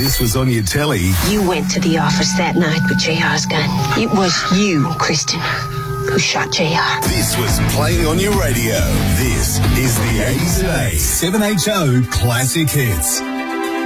this was on your telly... You went to the office that night with JR's gun. It was you, Kristen, who shot JR. This was playing on your radio. This is the 80s and 8 7HO Classic Hits.